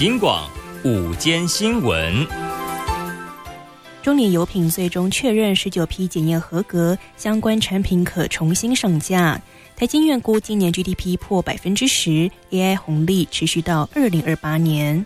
警广午间新闻。 中联油品最终确认19批检验合格，相关产品可重新上架。台经院估今年 GDP 破 10%， AI 红利持续到2028年。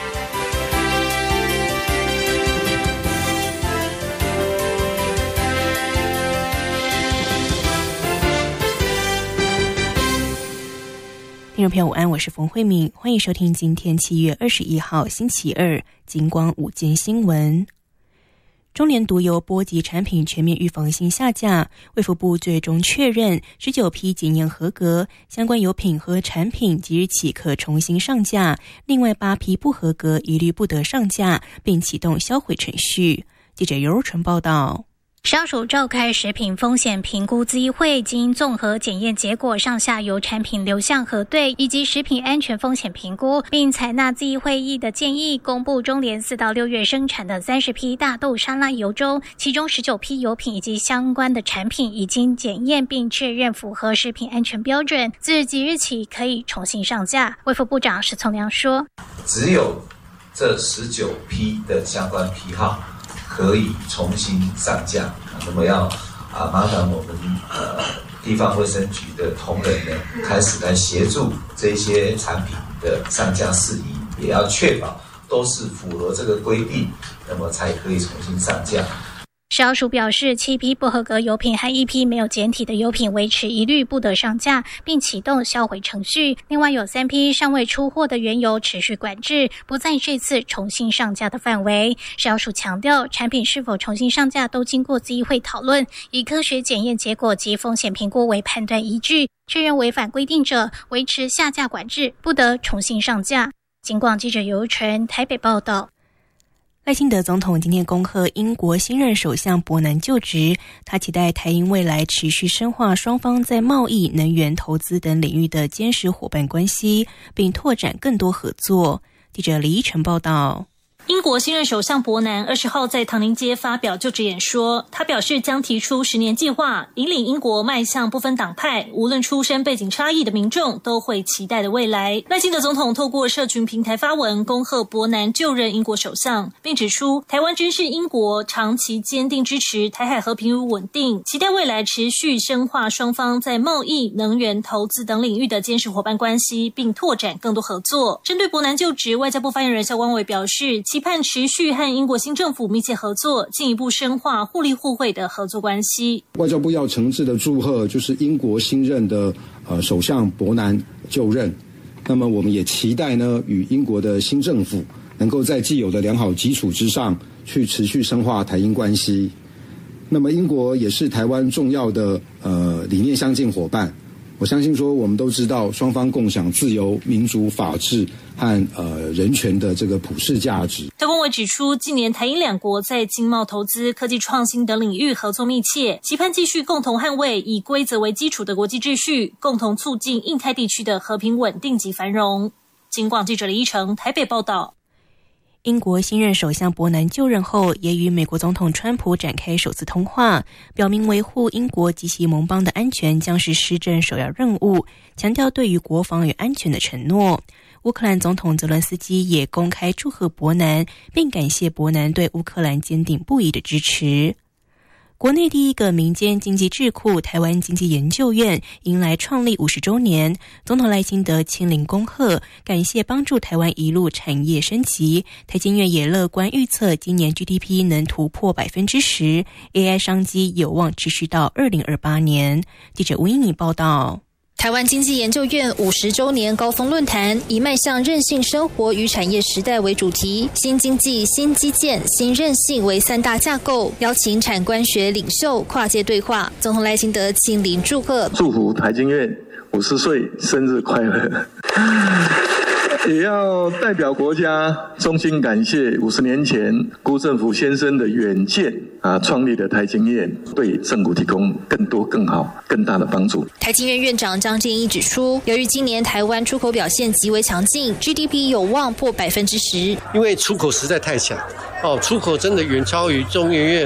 听众朋友午安，我是冯慧敏，欢迎收听今天7月21号星期二警广午间新闻。中联毒油波及产品全面预防性下架，卫福部最终确认19批检验合格，相关油品和产品即日起可重新上架，另外8批不合格一律不得上架，并启动销毁程序。记者尤若纯报道。 食药署召开食品风险评估咨议会，经综合检验结果上下游产品流向核对以及食品安全风险评估，并采纳咨议会议的建议，公布中联4到6月生产的30批大豆沙拉油中，其中19批油品以及相关的产品已经检验并确认符合食品安全标准，自即日起可以重新上架。卫福部长石从良说， 只有这19批的相关批号可以重新上架，那么要麻烦我们地方卫生局的同仁呢，开始来协助这些产品的上架事宜，也要确保都是符合这个规定，那么才可以重新上架。 食药署表示，7批不合格油品和1批没有检体的油品维持一律不得上架，并启动销毁程序。另外有3批尚未出货的原油持续管制，不在这次重新上架的范围。食药署强调，产品是否重新上架都经过咨议会讨论，以科学检验结果及风险评估为判断依据，确认违反规定者维持下架管制，不得重新上架。警广记者尤纯台北报道。 赖清德总统今天恭贺英国新任首相伯南就职，他期待台英未来持续深化双方在贸易、能源、投资等领域的坚实伙伴关系，并拓展更多合作。记者李依晨报道。 英国新任首相伯南20号在唐宁街发表就职演说，他表示将提出10年计划，引领英国迈向不分党派，无论出身背景差异的民众都会期待的未来。赖清德总统透过社群平台发文恭贺伯南就任英国首相，并指出台湾珍视英国长期坚定支持台海和平与稳定，期待未来持续深化双方在贸易、能源、投资等领域的坚实伙伴关系，并拓展更多合作。针对伯南就职，外交部发言人萧光伟表示，期盼持续和英国新政府密切合作，进一步深化互利互惠的合作关系。 外交部要诚挚的祝贺，就是英国新任的首相伯南就任。那么我们也期待呢，与英国的新政府能够在既有的良好基础之上，去持续深化台英关系。那么英国也是台湾重要的理念相近伙伴。我相信说，我们都知道双方共享自由、民主、法治和人权的这个普世价值。 萧光伟指出，近年台英两国在经贸、投资、科技创新等领域合作密切，期盼继续共同捍卫以规则为基础的国际秩序，共同促进印太地区的和平稳定及繁荣。警广记者李依晨台北报道。 英国新任首相伯南就任后，也与美国总统川普展开首次通话，表明维护英国及其盟邦的安全将是施政首要任务，强调对于国防与安全的承诺。乌克兰总统泽伦斯基也公开祝贺伯南，并感谢伯南对乌克兰坚定不移的支持。国内第一个民间经济智库台湾经济研究院迎来创立50周年，总统赖清德亲临恭贺，感谢帮助台湾一路产业升级。台经院也乐观预测今年 GDP 能突破 10%， AI 商机有望持续到2028年。记者吴英妮报道。 台湾经济研究院50周年高峰论坛以迈向韧性生活与产业时代为主题，新经济、新基建、新韧性为3大架构，邀请产官学领袖跨界对话。总统赖清德亲临祝贺， 祝福台经院50岁生日快乐。也要代表国家衷心感谢50年前辜振甫先生的远见创立的台经院，对政府提供更多、更好、更大的帮助。 台经院院长张建一指出，由于今年台湾出口表现极为强劲， GDP 有望破 10%。 因为出口实在太强，出口真的远超于中研院